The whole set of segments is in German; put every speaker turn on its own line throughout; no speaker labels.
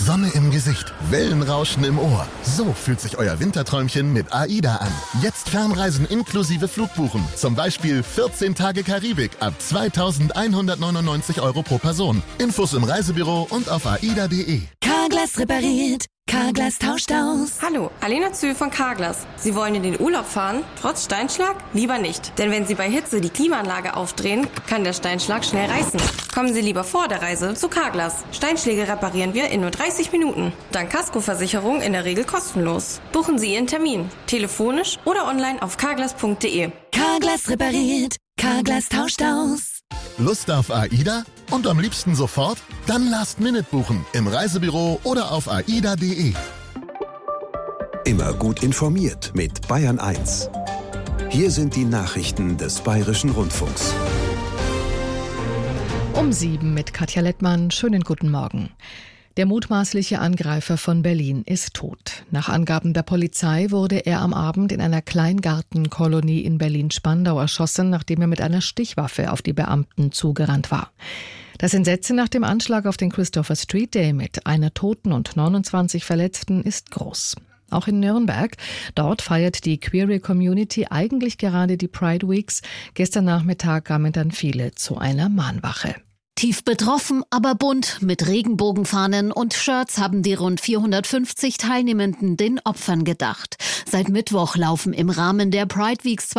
Sonne im Gesicht, Wellenrauschen im Ohr. So fühlt sich euer Winterträumchen mit AIDA an. Jetzt Fernreisen inklusive Flugbuchen. Zum Beispiel 14 Tage Karibik ab 2.199 € pro Person. Infos im Reisebüro und auf aida.de.
Carglass repariert. Carglass tauscht aus.
Hallo, Alena Zühl von Carglass. Sie wollen in den Urlaub fahren? Trotz Steinschlag? Lieber nicht. Denn wenn Sie bei Hitze die Klimaanlage aufdrehen, kann der Steinschlag schnell reißen. Kommen Sie lieber vor der Reise zu Carglass. Steinschläge reparieren wir in nur 30 Minuten. Dank Kaskoversicherung in der Regel kostenlos. Buchen Sie Ihren Termin. Telefonisch oder online auf carglass.de.
Carglass repariert. Carglass tauscht aus.
Lust auf AIDA? Und am liebsten sofort? Dann Last-Minute buchen im Reisebüro oder auf aida.de.
Immer gut informiert mit Bayern 1. Hier sind die Nachrichten des Bayerischen Rundfunks.
Um 7 mit Katja Lettmann. Schönen guten Morgen. Der mutmaßliche Angreifer von Berlin ist tot. Nach Angaben der Polizei wurde er am Abend in einer Kleingartenkolonie in Berlin-Spandau erschossen, nachdem er mit einer Stichwaffe auf die Beamten zugerannt war. Das Entsetzen nach dem Anschlag auf den Christopher Street Day mit einer Toten und 29 Verletzten ist groß. Auch in Nürnberg. Dort feiert die Queer Community eigentlich gerade die Pride Weeks. Gestern Nachmittag kamen dann viele zu einer Mahnwache.
Tief betroffen, aber bunt, mit Regenbogenfahnen und Shirts haben die rund 450 Teilnehmenden den Opfern gedacht. Seit Mittwoch laufen im Rahmen der Pride Weeks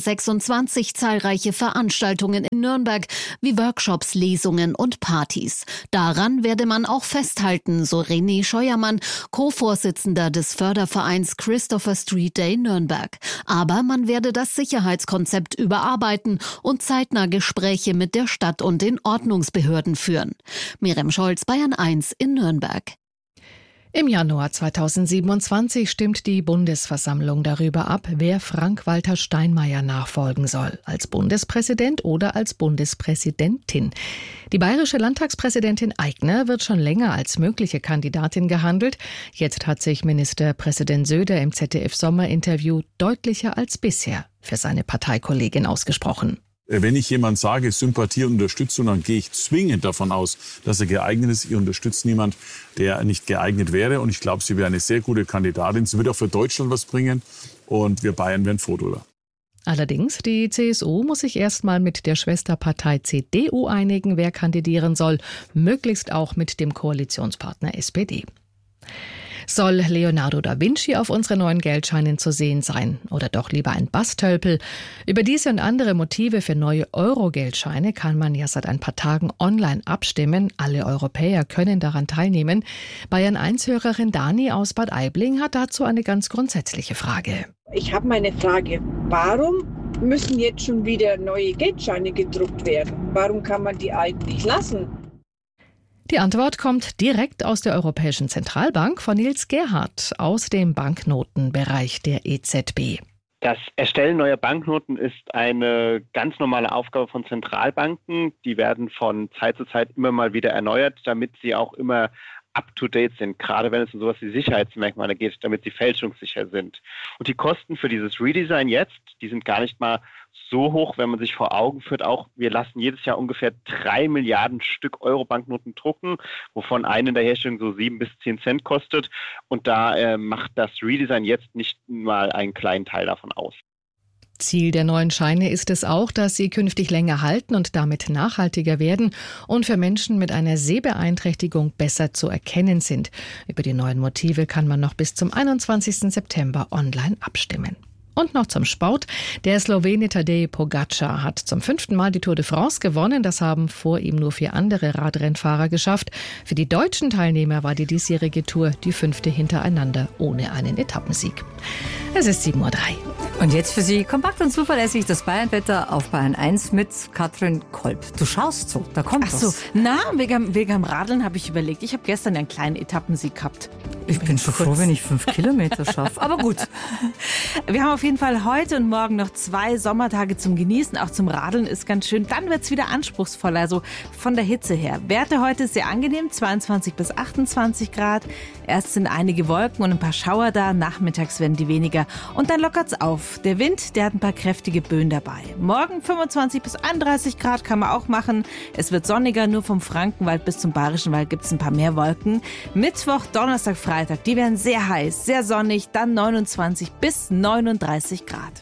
2026 zahlreiche Veranstaltungen in Nürnberg, wie Workshops, Lesungen und Partys. Daran werde man auch festhalten, so René Scheuermann, Co-Vorsitzender des Fördervereins Christopher Street Day Nürnberg. Aber man werde das Sicherheitskonzept überarbeiten und zeitnah Gespräche mit der Stadt und den Ordnungsbehörden führen. Miriam Scholz, Bayern 1 in Nürnberg.
Im Januar 2027 stimmt die Bundesversammlung darüber ab, wer Frank-Walter Steinmeier nachfolgen soll, als Bundespräsident oder als Bundespräsidentin. Die bayerische Landtagspräsidentin Aigner wird schon länger als mögliche Kandidatin gehandelt. Jetzt hat sich Ministerpräsident Söder im ZDF-Sommerinterview deutlicher als bisher für seine Parteikollegin ausgesprochen.
Wenn ich jemand sage, Sympathie und Unterstützung, dann gehe ich zwingend davon aus, dass er geeignet ist. Ich unterstütze niemand, der nicht geeignet wäre. Und ich glaube, sie wäre eine sehr gute Kandidatin. Sie wird auch für Deutschland was bringen. Und wir Bayern wären froh drüber.
Allerdings, die CSU muss sich erstmal mit der Schwesterpartei CDU einigen, wer kandidieren soll. Möglichst auch mit dem Koalitionspartner SPD. Soll Leonardo da Vinci auf unseren neuen Geldscheinen zu sehen sein? Oder doch lieber ein Bastölpel? Über diese und andere Motive für neue Euro-Geldscheine kann man ja seit ein paar Tagen online abstimmen. Alle Europäer können daran teilnehmen. Bayern-1-Hörerin Dani aus Bad Aibling hat dazu eine ganz grundsätzliche Frage.
Ich habe meine Frage, warum müssen jetzt schon wieder neue Geldscheine gedruckt werden? Warum kann man die alten nicht lassen?
Die Antwort kommt direkt aus der Europäischen Zentralbank von Nils Gerhardt aus dem Banknotenbereich der EZB.
Das Erstellen neuer Banknoten ist eine ganz normale Aufgabe von Zentralbanken. Die werden von Zeit zu Zeit immer mal wieder erneuert, damit sie auch immer up-to-date sind, gerade wenn es um sowas wie Sicherheitsmerkmale geht, damit sie fälschungssicher sind. Und die Kosten für dieses Redesign jetzt, die sind gar nicht mal so hoch, wenn man sich vor Augen führt, auch wir lassen jedes Jahr ungefähr 3 Milliarden Stück Euro-Banknoten drucken, wovon eine in der Herstellung so 7 bis 10 Cent kostet. Und da macht das Redesign jetzt nicht mal einen kleinen Teil davon aus.
Ziel der neuen Scheine ist es auch, dass sie künftig länger halten und damit nachhaltiger werden und für Menschen mit einer Sehbeeinträchtigung besser zu erkennen sind. Über die neuen Motive kann man noch bis zum 21. September online abstimmen. Und noch zum Sport. Der Slowene Tadej Pogačar hat zum 5. Mal die Tour de France gewonnen. Das haben vor ihm nur 4 andere Radrennfahrer geschafft. Für die deutschen Teilnehmer war die diesjährige Tour die 5. hintereinander ohne einen Etappensieg. Es ist 7:03 Uhr.
Und jetzt für Sie kompakt und zuverlässig das Bayernwetter auf Bayern 1 mit Katrin Kolb. Du schaust so, da kommt was.
Ach so, wegen am Radeln habe ich überlegt. Ich habe gestern einen kleinen Etappensieg gehabt.
Ich bin schon froh, wenn ich 5 Kilometer schaffe. Aber gut.
Wir haben auf jeden Fall heute und morgen noch 2 Sommertage zum Genießen. Auch zum Radeln ist ganz schön. Dann wird es wieder anspruchsvoller, also von der Hitze her. Werte heute sehr angenehm, 22 bis 28 Grad. Erst sind einige Wolken und ein paar Schauer da. Nachmittags werden die weniger. Und dann lockert es auf. Der Wind, der hat ein paar kräftige Böen dabei. Morgen 25 bis 31 Grad kann man auch machen. Es wird sonniger, nur vom Frankenwald bis zum Bayerischen Wald gibt es ein paar mehr Wolken. Mittwoch, Donnerstag, Freitag, die werden sehr heiß, sehr sonnig, dann 29 bis 39 Grad.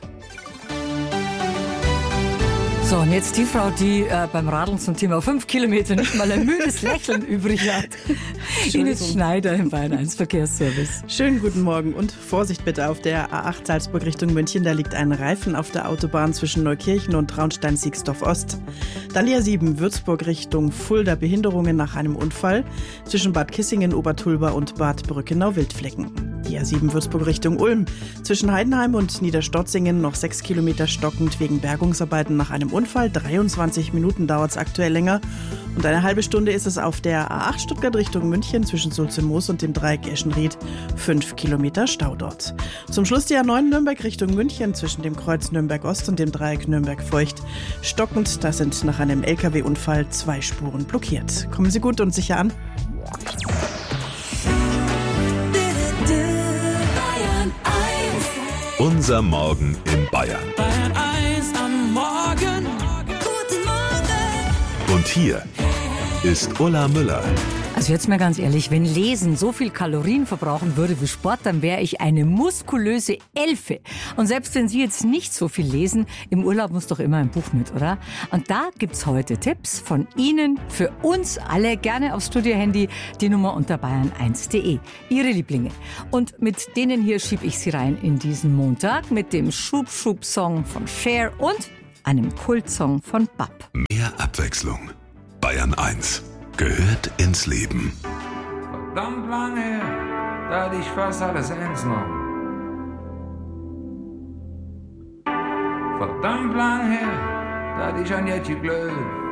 So, und jetzt die Frau, die beim Radeln zum Thema 5 Kilometer nicht mal ein müdes Lächeln übrig hat. Ines Schneider im Bayern 1 Verkehrsservice.
Schönen guten Morgen und Vorsicht bitte auf der A8 Salzburg Richtung München. Da liegt ein Reifen auf der Autobahn zwischen Neukirchen und Traunstein-Siegsdorf-Ost. Dann die A7 Würzburg Richtung Fulda, Behinderungen nach einem Unfall zwischen Bad Kissingen, Obertulba und Bad Brückenau-Wildflecken. Die A7 Würzburg Richtung Ulm. Zwischen Heidenheim und Niederstotzingen noch 6 Kilometer stockend wegen Bergungsarbeiten nach einem Unfall. 23 Minuten dauert es aktuell länger. Und eine halbe Stunde ist es auf der A8 Stuttgart Richtung München zwischen Sulze-Moos und dem Dreieck Eschenried. 5 Kilometer Stau dort. Zum Schluss die A9 Nürnberg Richtung München zwischen dem Kreuz Nürnberg-Ost und dem Dreieck Nürnberg-Feucht. Stockend, da sind nach einem LKW-Unfall 2 Spuren blockiert. Kommen Sie gut und sicher an.
Unser Morgen in Bayern.
Bayern 1 am Morgen. Guten Morgen.
Und hier ist Ulla Müller.
Also jetzt mal ganz ehrlich, wenn Lesen so viel Kalorien verbrauchen würde wie Sport, dann wäre ich eine muskulöse Elfe. Und selbst wenn Sie jetzt nicht so viel lesen, im Urlaub muss doch immer ein Buch mit, oder? Und da gibt's heute Tipps von Ihnen für uns alle. Gerne aufs Studiohandy, die Nummer unter bayern1.de. Ihre Lieblinge. Und mit denen hier schiebe ich Sie rein in diesen Montag mit dem Schub-Schub-Song von Cher und einem Kultsong von Bab.
Mehr Abwechslung. Bayern 1 gehört ins Leben.
Verdammt lange her, da hatte ich fast alles eins noch. Verdammt lang her, da hatte ich an Jetje Glöck.